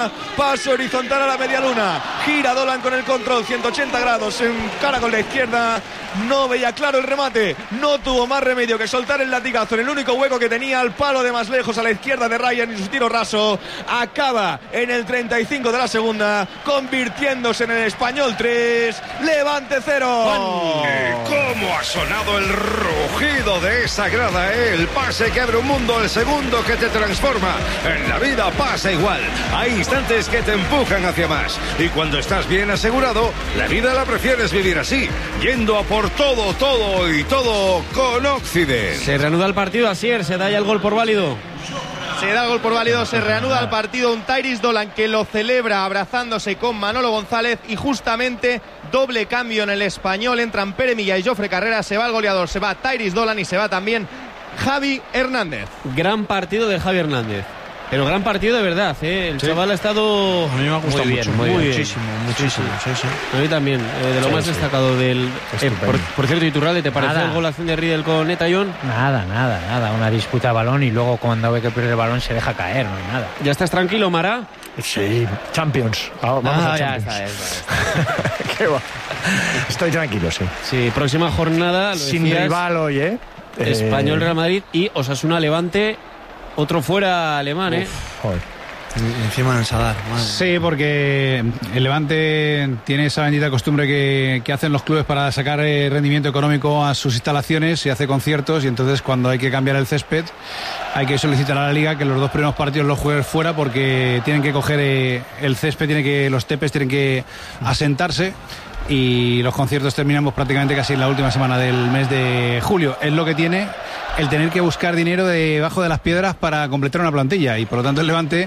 Paso horizontal a la media luna. Gira Dolan con el control, 180 grados. Encara con la izquierda. No veía claro el remate. No tuvo más remedio que soltar el latigazo en el único hueco que tenía. Al palo de más lejos a la izquierda de Ryan y su tiro raso. Acaba en el 35 de la segunda, convirtiéndose en el Español 3, Levante 0. ¿Cómo ha sonado el rugido de esa grada? El pase que abre un mundo, el segundo que te transforma. En la vida pasa igual. Hay instantes que te empujan hacia más. Y cuando estás bien asegurado, la vida la prefieres vivir así, yendo a por todo, todo y todo con Occident. Se reanuda el partido, Asier, se da ya el gol por válido. Se da el gol por válido, se reanuda el partido. Un Tyrese Dolan que lo celebra abrazándose con Manolo González. Y justamente doble cambio en el Español. Entran Pere Milla y Jofre Carrera. Se va el goleador, se va Tyrese Dolan y se va también Javi Hernández. Gran partido de Javi Hernández. Pero gran partido de verdad, ¿eh? El chaval ha estado... A mí me ha gustado muy bien, muchísimo. Sí. A mí también, de lo más destacado del... por cierto, Iturralde, ¿te pareció Nada. el gol de Riedel con Etayón? Nada. Una disputa a balón y luego cuando ve que pierde el balón se deja caer, no hay nada. ¿Ya estás tranquilo, Mara? Sí, Champions. Vamos a Champions. Ya está. Qué va. Estoy tranquilo, sí. Sí, próxima jornada, lo Sin decías, rival hoy, ¿eh? Español, Real Madrid y Osasuna Levante. Otro fuera alemán, ¿eh? Joder. Encima del Sadar. Sí, porque el Levante tiene esa bendita costumbre que hacen los clubes para sacar rendimiento económico a sus instalaciones y hace conciertos, y entonces cuando hay que cambiar el césped hay que solicitar a la Liga que los dos primeros partidos los juegues fuera, porque tienen que coger el césped, los tepes tienen que asentarse, y los conciertos terminamos prácticamente casi en la última semana del mes de julio. Es lo que tiene el tener que buscar dinero debajo de las piedras para completar una plantilla, y por lo tanto el Levante,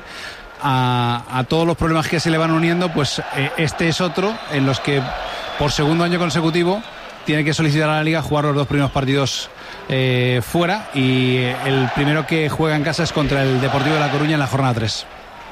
a todos los problemas que se le van uniendo, pues este es otro en los que por segundo año consecutivo tiene que solicitar a la Liga jugar los dos primeros partidos fuera, y el primero que juega en casa es contra el Deportivo de La Coruña en la jornada 3.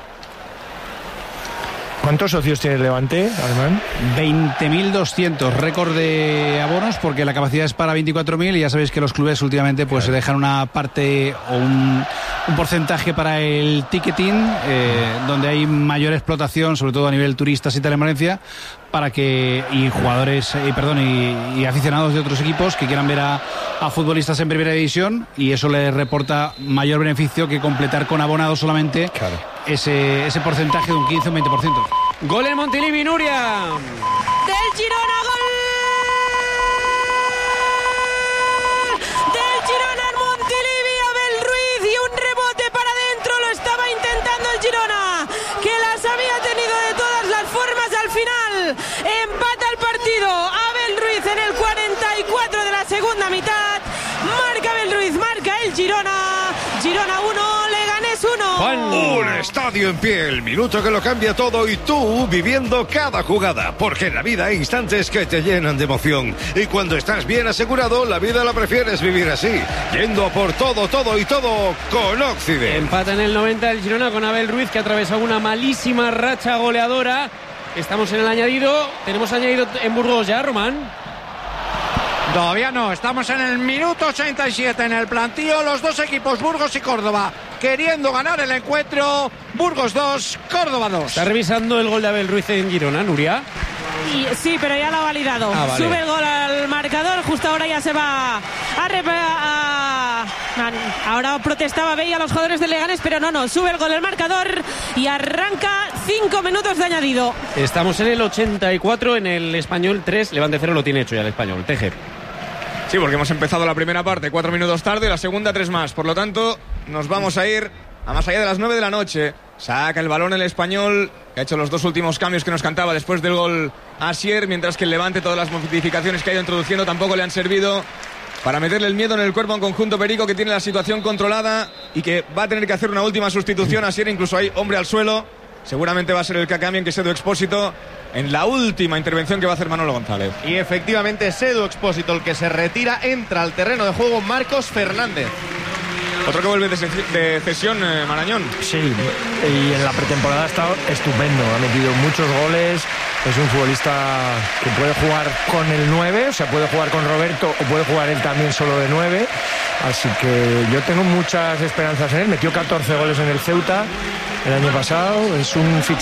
¿Cuántos socios tiene el Levante, Alemán? 20.200, récord de abonos, porque la capacidad es para 24.000, y ya sabéis que los clubes últimamente pues se dejan una parte o un porcentaje para el ticketing, donde hay mayor explotación, sobre todo a nivel turistas y tal en Valencia, para que jugadores y aficionados de otros equipos que quieran ver a futbolistas en primera división, y eso les reporta mayor beneficio que completar con abonados solamente ese porcentaje de un 15 o un 20%. Gol en Montilivi, Nuria. Del Girona, gol del Girona en Montilivi. Abel Ruiz y un rebote para adentro. Lo estaba intentando el Girona, que las había tenido de todas las formas. Al final empata el partido Abel Ruiz en el 44 de la segunda mitad. Marca Abel Ruiz, marca el Girona. Girona 1, Leganés 1. Un estadio en pie, el minuto que lo cambia todo, y tú viviendo cada jugada, porque en la vida hay instantes que te llenan de emoción, y cuando estás bien asegurado, la vida la prefieres vivir así, yendo a por todo, todo y todo con Occident. Empata en el 90 el Girona con Abel Ruiz, que atravesado una malísima racha goleadora. Estamos en el añadido. ¿Tenemos añadido en Burgos ya, Román? Todavía no, estamos en el minuto 87 en el plantío, los dos equipos, Burgos y Córdoba, queriendo ganar el encuentro. Burgos 2, Córdoba 2. ¿Está revisando el gol de Abel Ruiz en Girona, Nuria? Sí, pero ya lo ha validado. Vale. Sube el gol al marcador, justo ahora ya se va ahora protestaba Bey a los jugadores de Leganés, pero no, sube el gol al marcador y arranca 5 minutos de añadido. Estamos en el 84, en el Español 3, Levante 0 lo tiene hecho ya el Español. Teje. Sí, porque hemos empezado la primera parte 4 minutos tarde, la segunda 3 más. Por lo tanto, nos vamos a ir a más allá de las 9 de la noche. Saca el balón el Español, que ha hecho los dos últimos cambios que nos cantaba después del gol Asier, mientras que el Levante, todas las modificaciones que ha ido introduciendo tampoco le han servido para meterle el miedo en el cuerpo a un conjunto perico que tiene la situación controlada y que va a tener que hacer una última sustitución. Asier, incluso hay hombre al suelo. Seguramente va a ser el que cambie, que es Edu Expósito, en la última intervención que va a hacer Manolo González. Y efectivamente es Edu Expósito el que se retira. Entra al terreno de juego Marcos Fernández. Otro que vuelve de cesión, Marañón. Sí, y en la pretemporada ha estado estupendo, ha metido muchos goles, es un futbolista que puede jugar con el 9, o sea, puede jugar con Roberto o puede jugar él también solo de 9. Así que yo tengo muchas esperanzas en él. Metió 14 goles en el Ceuta el año pasado. Es un